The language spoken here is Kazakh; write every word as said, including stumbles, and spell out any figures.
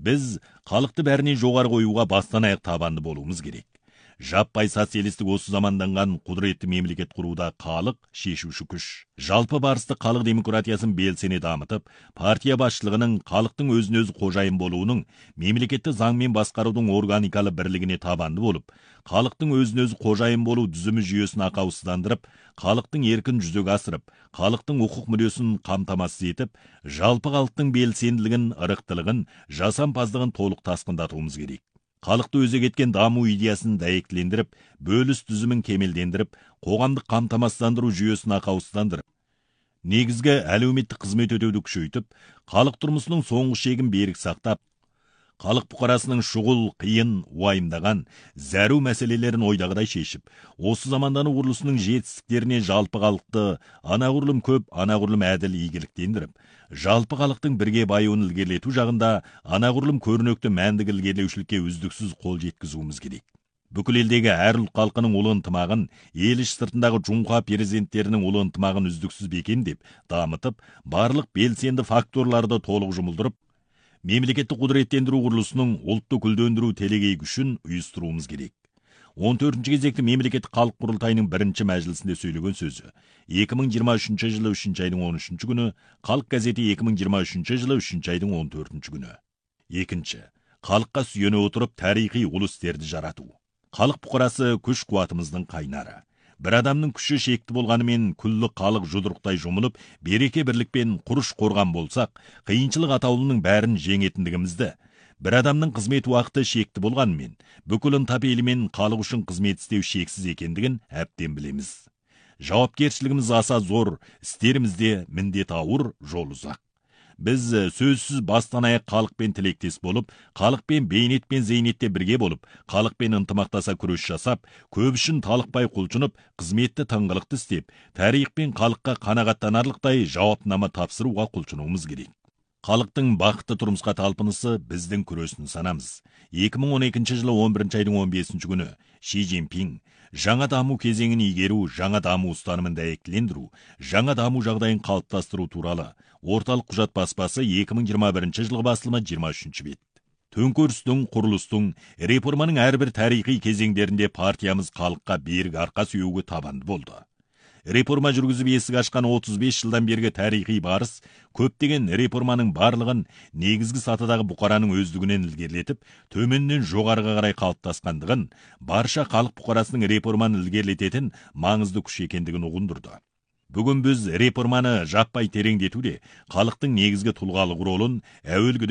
Біз халықты бәрінен жоғары қоюға бастан аяқ табанды болуымыз керек. Жаппай социалистік осы заманданған құдіретті мемлекет құруда халық шешуші күш. Жалпы барысты халық демократиясын белсене дамытып, партия басшылығының халықтың өзін өзі қожайын болуының, мемлекетті заңмен басқарудың органикалы бірлігіне табанды болып, халықтың өзін өзі қожайын болу дүзімі жүйесін ақаусыздандырып, халықтың еркін жүзеге асырып, халықтың құқық мүддесін қамтамасыз етіп, жалпы халықтың белсенділігін, ырықтылығын, жасампаздығын толық тасқындатуымыз керек. Халықты өзек еткен даму идеясын дәйектілендіріп, бөліс түзімін кемелдендіріп, қоғамдық қамтамасыздандыру жүйесін ақаусыздандырып, негізгі әлеуметтік қызмет өтеуді күшейтіп, халық тұрмысының соңғы шегін берік сақтап, халық бұқарасының шұғыл, қиын, уайымдаған, зәру мәселелерін ойдағыдай шешіп, осы замандану құрылысының жетістіктеріне жалпы халықты анағұрлым көп, анағұрлым әділ игіліктендіріп, жалпы халықтың бірге баюын ілгерілету жағында анағұрлым көрнекті мәндік ілгерілеушілікке үздіксіз қол жеткізуіміз керек. Бүкіл елдегі әр ұлт халқының ұлы ынтымағын, ел іш сыртындағы жұңға перзенттерінің ұлы ынтымағын үздіксіз бекемдеп, дамытып, барлық белсенді факторларды толық жұмылдырып, мемлекетті құдіреттендіру құрылысының ұлтты гүлдендіру телегей күшін ұйыстыруымыз керек. он төртінші кезекті мемлекеттік халық құрылтайының бірінші мәжілісінде сөйлеген сөзі. екі мың жиырма үшінші жылы үшінші айдың он үшінші күні, Халық газеті екі мың жиырма үшінші жылы үшінші айдың он төртінші күні. Екінші, халыққа сүйене отырып тарихи ұлы істерді жарату. Халық бұқарасы күш қуатымыздың қайнары. Бір адамның күші шекті болғанымен күллі халық жұдырықтай жұмылып, береке бірлікпен құрыш қорған болсақ, қиыншылық атаулының бәрін жеңетіндігімізді, бір адамның қызмет уақыты шекті болғанымен, бүкіл ынта-пейілімен халық үшін қызмет істеу шексіз екендігін әбден білеміз. Жауапкершілігіміз аса зор, істерімізде міндет ауыр, жол ұзақ. Біз сөзсіз бастан аяқ халықпен тілектес болып, халықпен бейнетпен зейнетте бірге болып, халықпен ынтымақтаса күрес жасап, көп үшін талықпай құлшынып, қызметті тыңғылықты істеп, тарих пен халыққа қанағаттанарлықтай жауапнама тапсыруға құлшынуымыз керек. Халықтың бақытты тұрмысқа талпынысы біздің күресін санамыз. екі мың он екінші жылы он бірінші айдың он бесінші күні Ши Цзиньпин жаңа даму кезеңін игеру, жаңа даму ұстанымын дәйектілендіру, жаңа даму жағдайын қалыптастыру туралы орталық құжат баспасы екі мың жиырма бірінші жылғы басылымы жиырма үшінші бет. Төңкерістің, құрылыстың, реформаның әрбір тарихи кезеңдерінде партиямыз халыққа берік арқа сүйеуге табанды болды. Реформа жүргізіп есік ашқан отыз бес жылдан бергі тарихи барыс, көптеген реформаның барлығын негізгі сатыдағы бұқараның өздігінен ілгерілетіп, төменнен жоғарыға қарай қалыптасқандығын, барша халық бұқарасының реформаны ілгерілететін маңызды күш екендігін ұғындырды. Бүгін біз реформаны жаппай тереңдетуде халықтың негізгі тұлғалық ролын әуелгідей